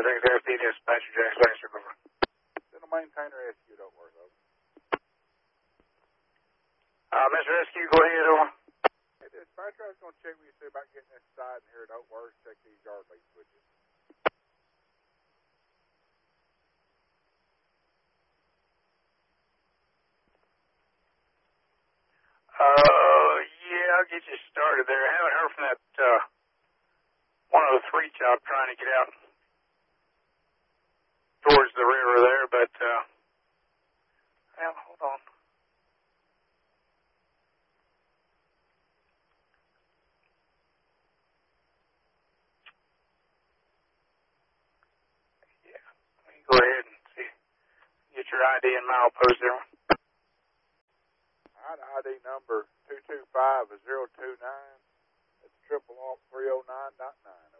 Thanks, FD Dispatcher, Jack Spencer, over. Send a maintainer rescue, don't worry, over. Mr. Rescue, go ahead, over. Hey, dispatcher, I was going to check with you, see about getting this side in here at Oakworth, check these yard leaks with you. Yeah, I'll get you started there. I haven't heard from that, 103 job trying to get out towards the river there, but, well, hold on. Yeah, let me go ahead and see. Get your ID and milepost there. All right, ID number 225-029. That's 309.9.